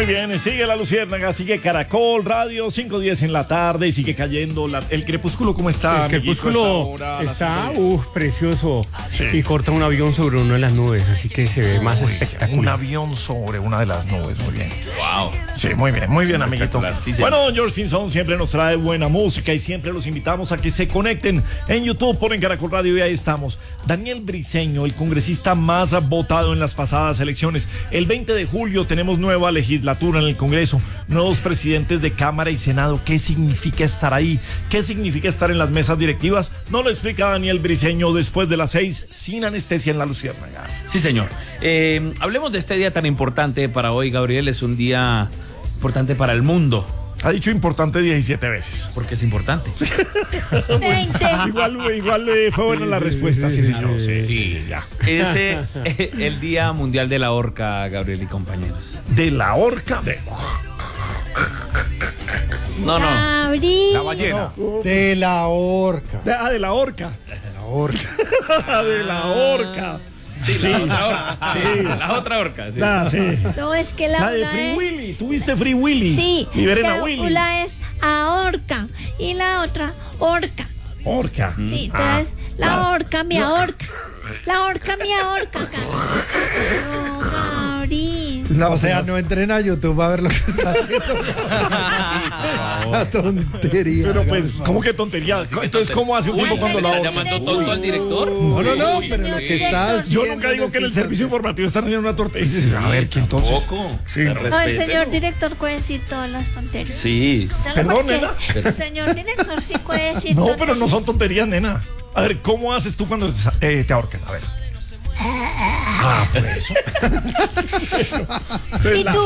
Muy bien, sigue la Luciérnaga, sigue Caracol Radio, 5:10 en la tarde y sigue cayendo el crepúsculo. ¿Cómo está? El crepúsculo está precioso, sí. Y corta un avión sobre una de las nubes, así que se ve más espectacular. Un avión sobre una de las nubes, muy bien. Wow. Sí, muy bien, amiguito. Sí, bueno, George Pinzón siempre nos trae buena música y siempre los invitamos a que se conecten en YouTube, ponen Caracol Radio y ahí estamos. Daniel Briceño, el congresista más votado en las pasadas elecciones. El 20 de julio tenemos nueva legislatura en el Congreso, nuevos presidentes de Cámara y Senado. ¿Qué significa estar ahí? ¿Qué significa estar en las mesas directivas? Nos lo explica Daniel Briceño después de las 6, sin anestesia en la Luciérnaga. Sí, señor. Hablemos de este día tan importante para hoy, Gabriel. Es un día importante para el mundo. Ha dicho importante 17 veces. Porque es importante. 20. Igual fue buena la respuesta, sí, señor. Sí, ya. Es el Día Mundial de la Orca, Gabriel y compañeros. ¿De la orca? No. Gabriel. La ballena. No. De la orca. De la orca. De la orca. De la orca. Sí, la otra orca. Sí. La otra orca, sí. Sí. No, es que la de Free Willy. ¿Tuviste Free Willy? Sí. Liberen es a Willy. Una es ahorca y la otra orca. Orca. Sí, entonces la orca me ahorca. La orca me ahorca. No, Gabriel. O sea, no entren a YouTube a ver lo que está haciendo. La tontería. Pero pues, ¿cómo que tontería? Entonces, ¿cómo hace un tipo cuando la ¿Está llamando tonto al director? No, pero lo que estás. Yo nunca digo que en el servicio informativo están haciendo una tortilla. A ver, ¿quién entonces? Sí, no, el señor director puede decir todas las tonterías. Sí. Perdón, nena. El señor director sí puede decir tonterías. No, pero no son tonterías, nena. A ver, ¿cómo haces tú cuando te ahorcan? A ver. Por eso. ¿Y tú?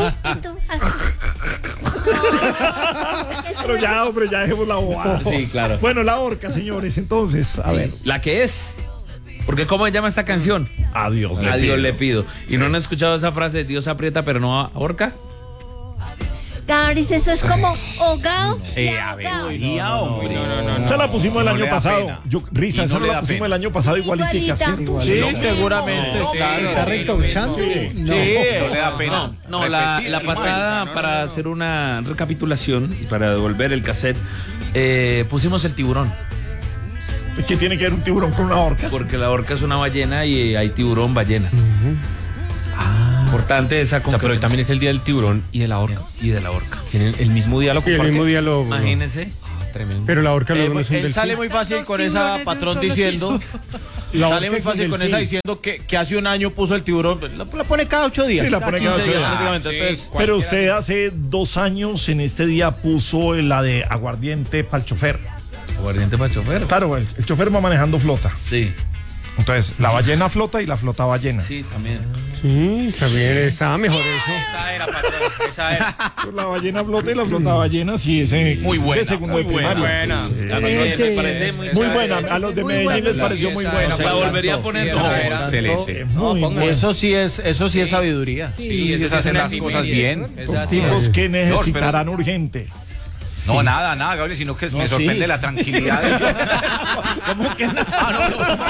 Pero ya, hombre, ya dejemos la bobada. Sí, claro. Bueno, la orca, señores, entonces, a ver. ¿La que es? Porque ¿cómo se llama esta canción? A Dios le pido. ¿Y no han escuchado esa frase de Dios aprieta pero no ahorca? Gabriel, eso es como hogao. Hombre. No. Esa la pusimos el año pasado. Esa la pusimos el año pasado igual. Sí, seguramente. ¿Está retouchando? Sí, no le da pena. No, la pasada, para hacer una recapitulación y para devolver el cassette, pusimos el tiburón. ¿Qué tiene que ver un tiburón con una orca? Porque la orca es una ballena y hay tiburón ballena. Importante esa concreción. O sea, pero también es el día del tiburón y de la orca. Tienen el mismo día, Imagínense. Tremendo. Pero la orca luego no es un delfín. Sale muy fácil con esa patrón diciendo. Sale muy fácil con esa diciendo que hace un año puso el tiburón. La pone cada 8 días. Sí, la pone cada 8 días. Entonces, pero usted hace 2 años en este día puso la de aguardiente para el chofer. Aguardiente para el chofer. Claro, el chofer va manejando flota. Sí. Entonces, la ballena flota y la flota ballena. Sí, también. Sí, también está mejor eso. Esa era, patrón. Esa era. La ballena flota y la flota ballena, sí, ese. Muy buena. De segundo de primaria. Buena. Sí. Me parece muy buena. A los de Medellín les pareció muy buena. La volvería a poner. Excelente. Eso sí es sabiduría. Sí, es hacer las cosas bien. Tipos que necesitarán urgente. No, nada, Gabriel, sino que me sorprende la tranquilidad de yo. ¿Cómo que nada?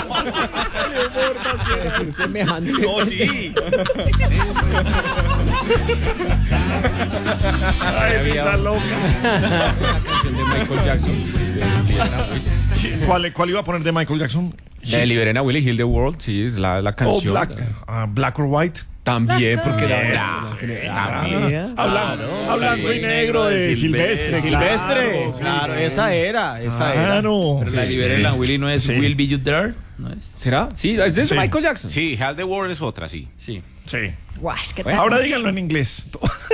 Es semejante. No, sí. Ay, esa loca. La canción de Michael Jackson. ¿Cuál iba a poner de Michael Jackson? Liberen a Willie, Heal the World, sí, es la canción. Black or White. También, porque era blanco y negro de Silvestre. Claro, esa era. Claro. Pero la Liberen a Willie no es Will Be You There, ¿no es? ¿Será? Sí, es de Michael Jackson. Sí, Heal the World es otra, sí. Sí. Ahora díganlo en inglés.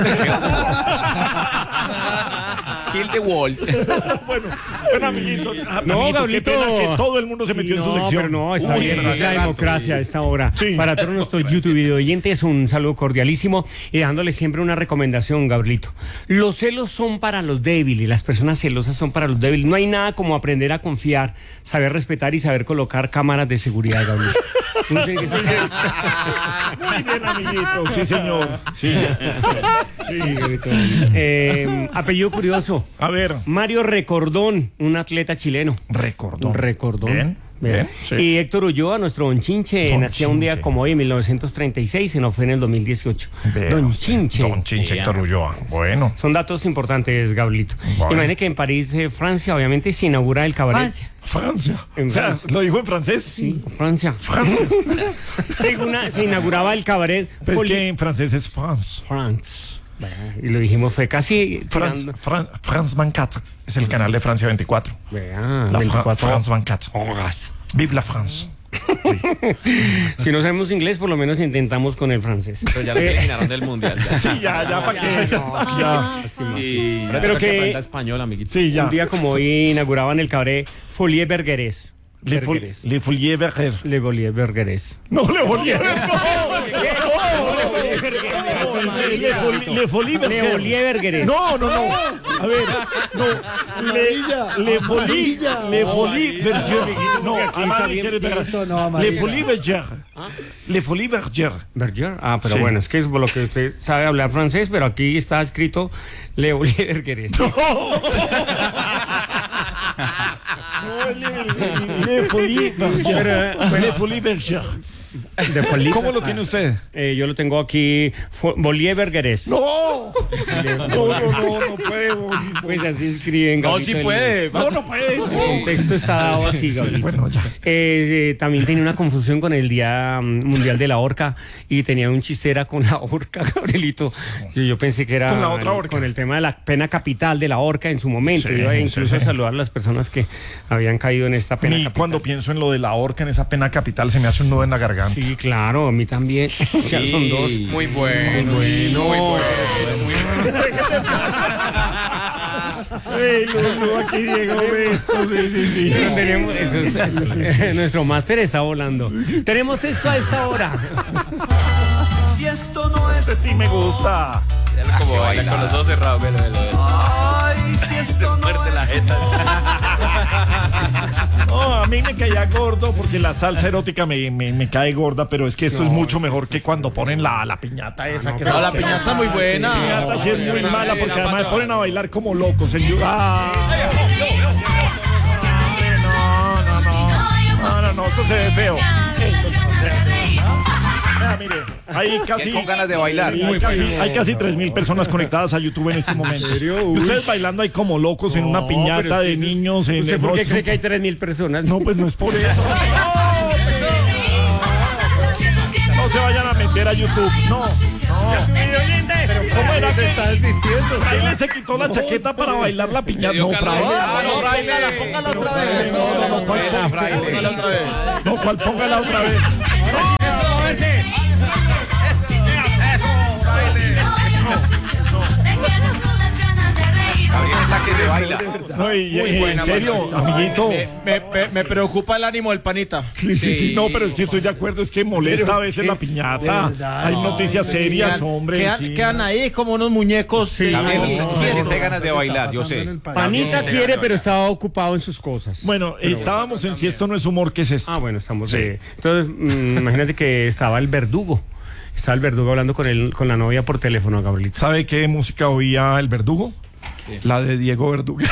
Heal the World. Bueno, amiguito. No, Gablito. Qué pena que todo el mundo se metió en su sección. Pero no, está bien. Es la democracia a esta hora. Sí. Para todos nuestros YouTube video oyentes, un saludo cordialísimo y dándole siempre una recomendación, Gabrielito. Los celos son para los débiles, las personas celosas son para los débiles. No hay nada como aprender a confiar, saber respetar y saber colocar cámaras de seguridad, Gabrielito. Muy bien, amiguito. Sí, señor. Sí. Gabrielito. Apellido curioso. A ver. Mario Recordón, un atleta chileno. Recordón. Bien. Bien, sí. Y Héctor Ulloa, nuestro Don Chinche, Don nacía un día Chinche. como hoy, en 1936, y no fue en el 2018. Vea Don usted, Chinche. Don Chinche Héctor Ulloa. Bueno. Son datos importantes, Gabrielito. Bueno. Imagine que en París, Francia, obviamente se inaugura el cabaret. Francia. Francia. En O sea, Francia. ¿lo dijo en francés? Sí, Francia. Francia. Se inauguraba el cabaret. Pero es que en francés es France. France. Vea, y lo dijimos, fue casi. tirando- France 24. Es el canal de Francia 24. Vea, La 24 France 24. horas. Vive la France. Si no sabemos inglés, por lo menos intentamos con el francés. Pero ya los eliminaron del mundial. Sí, ya, ¿para qué? Ya. Y Pero que- aprenda español, amiguito. Sí, ya. Un día como hoy inauguraban el cabaret Folie Bergères. Le Folie Berger. Le Folie Bergères. No, Le Folie Berger. Le Folie Le Berger. Folie Bergères. No. A ver, no. Le Folie Berger. No, Amari quiere ver. No, amarilla. Le Folie Berger. Le Folie Berger. Berger. Ah, pero Sí. bueno, es que es por lo que usted sabe hablar francés, pero aquí está escrito Le Folie Bergères. Le Folie Berger. Bueno. Le Folie Berger. De Folie. ¿Cómo lo tiene usted? Yo lo tengo aquí, Folie Bergères. No puede. Pues así escriben. No, Gabrielito, sí el- puede. No puede. El contexto está dado así, Gabrielito. Bueno, ya. También tenía una confusión con el Día Mundial de la Orca y tenía un chistera con la orca, Gabrielito. Yo pensé que era Con la otra orca. con el tema de la pena capital de la orca en su momento. Sí, Iba incluso sí. a saludar a las personas que habían caído en esta pena Y capital. cuando pienso en lo de la horca, en esa pena capital, se me hace un nudo en la garganta. Sí, claro, a mí también. Ya son dos. Muy bueno. Ey, Lulu, aquí Diego esto, sí. Tenemos, nuestro máster está volando. Tenemos esto a esta hora. Si esto no es, Este sí me gusta. Como baila con los ojos cerrados. Velo. ay, si esto no Fuerte la es, jeta. No, a mí me caía gordo porque la salsa erótica me cae gorda, pero es que esto es mucho mejor que cuando ponen la piñata esa. Que No, la se- piñata está muy buena. La piñata sí es muy mala porque además me ponen a bailar como locos. No, eso se ve feo. Mire, hay casi, Con ganas de bailar. hay casi 3.000 personas conectadas a YouTube en este momento. Y ustedes bailando ahí como locos en una piñata de niños. ¿Usted por no, qué eso- cree que hay 3.000 personas? no, pues no es por eso. No se vayan a meter a YouTube. No. ¿Cómo era Se que está desvistiendo. Fraile se quitó la chaqueta para bailar la piñata? No, Fraile. Póngala otra vez. Buena, Fraile. Póngala otra vez. No, ¿cuál? Póngala otra vez. Gabriel es la que se baila. No, y buena, en serio, amiguito. Me preocupa el ánimo del panita. Sí. No, pero es que estoy de acuerdo. Es que molesta a veces la piñata. verdad, Hay noticias serias, hombre. sí. Quedan ahí como unos muñecos. Gabriel, usted siente ganas de bailar, yo Pasando sé. en el país. Panita quiere, pero estaba ocupado en sus cosas. Bueno, estábamos en Si esto no es humor, ¿qué es esto? Ah, bueno, estamos Sí. Entonces, imagínate que estaba el verdugo. Estaba el verdugo hablando con la novia por teléfono, Gabrielito. ¿Sabe qué música oía el verdugo? La de Diego Verdugo.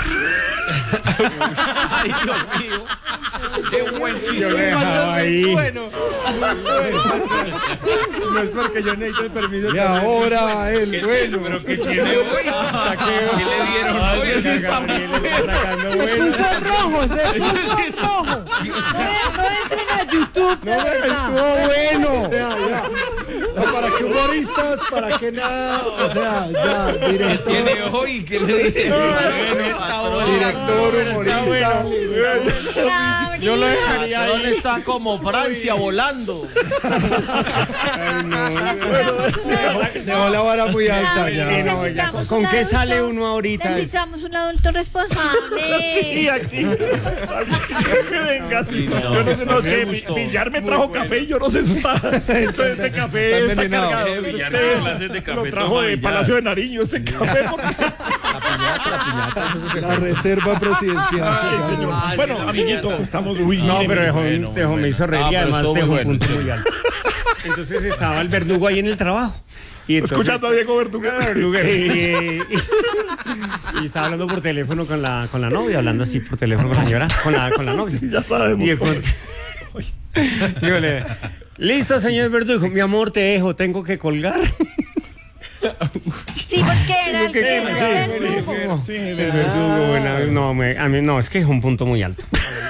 Ay, Dios mío. Qué buen Yo chiste. lo dejaba ahí. No es porque yo necesito el permiso. Y ahora el bueno. Pero ¿qué tiene hoy? ¿Qué le dieron hoy? Eso está muy bueno. Puso rojo, se puso rojo. No entren a YouTube, de verdad. Estuvo bueno. Ya. No, ¿para qué humoristas? ¿Para qué nada? O sea, ya, ¿Qué director, tiene hoy? ¿Qué le dieron? director, humorista. Yo lo dejaría ¿Dónde ahí. está como Francia volando? Dejó la vara muy alta Sí, ya. no, ya, ¿con qué sale uno ahorita? Necesitamos un adulto responsable. Sí, aquí. Venga, sí. Yo no sé, no, es que Villar me trajo café y yo no sé, eso está. Este café está está envenenado. cargado. Villar Este, no clases de café, lo trajo toma de Villar. Palacio de Nariño, ese café. La reserva presidencial. Ay, señor. Bueno, amiguito, estamos. Uy, No, mire, pero mire. me hizo reír y pero además estuvo dejó muy un bueno, punto sí. muy alto. Entonces estaba el verdugo ahí en el trabajo Y entonces, escuchando a Diego Verduguer. Y estaba hablando por teléfono con la novia, hablando así por teléfono con la señora, con la novia. Ya sabemos. Y después, dígole, listo, señor Verdugo, mi amor, te dejo, tengo que colgar. Sí, porque era el verdugo. Sí, el Verdugo. Bueno, a mí no, es que es un punto muy alto.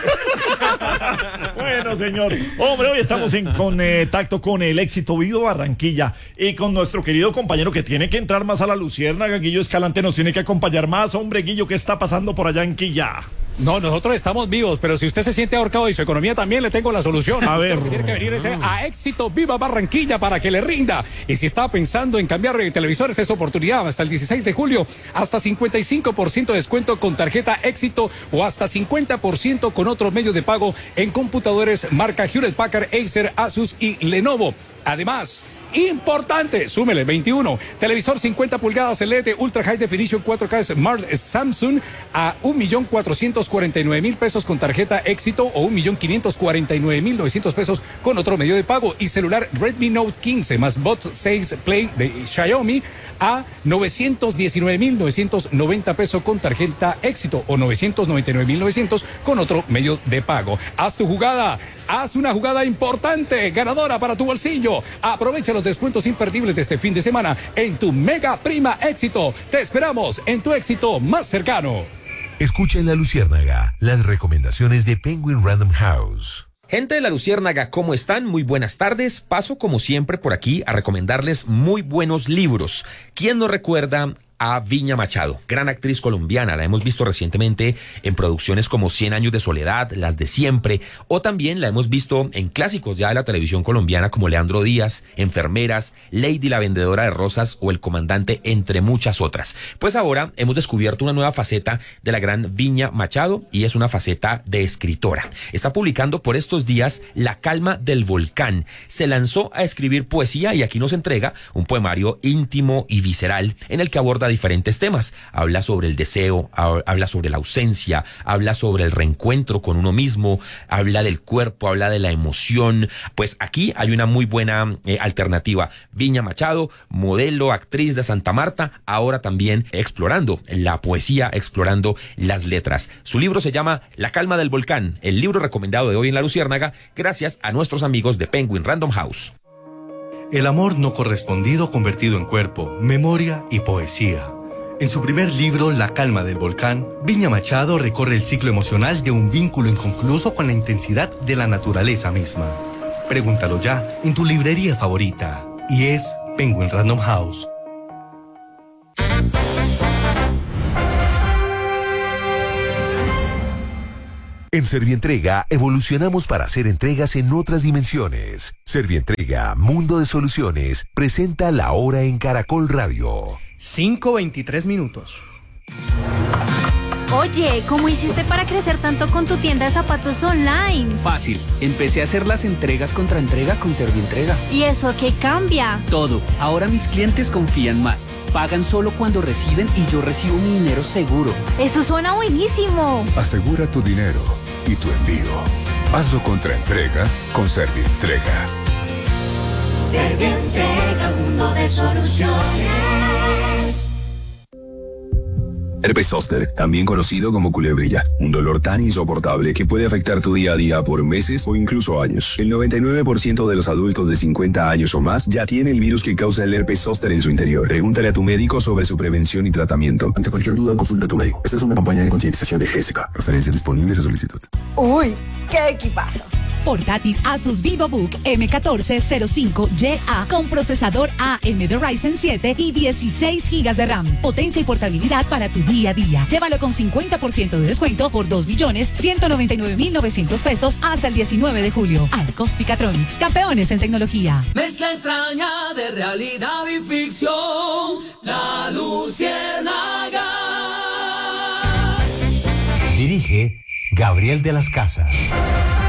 Bueno, señor. Hombre, hoy estamos en contacto con el éxito Viva Barranquilla y con nuestro querido compañero que tiene que entrar más a la luciérnaga. Guillo Escalante nos tiene que acompañar más. Hombre, Guillo, ¿qué está pasando por allá en Quilla? No, nosotros estamos vivos, pero si usted se siente ahorcado y su economía también, le tengo la solución. A ver. Lo que tiene que venir es a Éxito Viva Barranquilla para que le rinda. Y si estaba pensando en cambiar de televisores, es oportunidad. Hasta el 16 de julio, hasta 55% de descuento con tarjeta Éxito o hasta 50% con otro medio de pago en computadores marca Hewlett Packard, Acer, Asus y Lenovo. Además, importante, súmele 21, televisor 50 pulgadas LED Ultra High Definition 4K Smart Samsung a 1.449.000 pesos con tarjeta Éxito o 1.549.900 pesos con otro medio de pago, y celular Redmi Note 15 más Bot 6 Play de Xiaomi a 919.990 pesos con tarjeta Éxito o 999.900 con otro medio de pago. Haz tu jugada, haz una jugada importante, ganadora para tu bolsillo. Aprovecha los descuentos imperdibles de este fin de semana en tu Mega Prima Éxito. Te esperamos en tu Éxito más cercano. Escucha en La Luciérnaga las recomendaciones de Penguin Random House. Gente de La Luciérnaga, ¿cómo están? Muy buenas tardes. Paso como siempre por aquí a recomendarles muy buenos libros. ¿Quién no recuerda a Viña Machado? Gran actriz colombiana, la hemos visto recientemente en producciones como 100 años de soledad, Las de siempre, o también la hemos visto en clásicos ya de la televisión colombiana como Leandro Díaz, Enfermeras, Lady la vendedora de rosas o El comandante, entre muchas otras. Pues ahora hemos descubierto una nueva faceta de la gran Viña Machado y es una faceta de escritora. Está publicando por estos días La calma del volcán. Se lanzó a escribir poesía y aquí nos entrega un poemario íntimo y visceral en el que aborda diferentes temas. Habla sobre el deseo, habla sobre la ausencia, habla sobre el reencuentro con uno mismo, habla del cuerpo, habla de la emoción. Pues aquí hay una muy buena alternativa. Viña Machado, modelo, actriz de Santa Marta, ahora también explorando la poesía, explorando las letras. Su libro se llama La calma del volcán, el libro recomendado de hoy en La Luciérnaga, gracias a nuestros amigos de Penguin Random House. El amor no correspondido convertido en cuerpo, memoria y poesía. En su primer libro, La calma del volcán, Viña Machado recorre el ciclo emocional de un vínculo inconcluso con la intensidad de la naturaleza misma. Pregúntalo ya en tu librería favorita. Y es Penguin Random House. En Servientrega evolucionamos para hacer entregas en otras dimensiones. Servientrega, Mundo de Soluciones, presenta La Hora en Caracol Radio. 5:23 minutos. Oye, ¿cómo hiciste para crecer tanto con tu tienda de zapatos online? Fácil, empecé a hacer las entregas contra entrega con Servientrega. ¿Y eso qué cambia? Todo, ahora mis clientes confían más. Pagan solo cuando reciben y yo recibo mi dinero seguro. Eso suena buenísimo. Asegura tu dinero y tu envío. Hazlo contra entrega con Servientrega. Servientrega, Mundo de Soluciones. Herpes zóster, también conocido como culebrilla, un dolor tan insoportable que puede afectar tu día a día por meses o incluso años. El 99% de los adultos de 50 años o más ya tiene el virus que causa el herpes zóster en su interior. Pregúntale a tu médico sobre su prevención y tratamiento. Ante cualquier duda, consulta a tu médico. Esta es una campaña de concientización de Jessica. Referencias disponibles a solicitud. ¡Uy! ¡Qué equipazo! Portátil Asus VivoBook M1405YA con procesador AMD Ryzen 7 y 16 GB de RAM. Potencia y portabilidad para tu día a día. Llévalo con 50% de descuento por 2.199.900 pesos hasta el 19 de julio. Arcos Picatronics, campeones en tecnología. Mezcla extraña de realidad y ficción. La Luciérnaga. Dirige Gabriel de las Casas.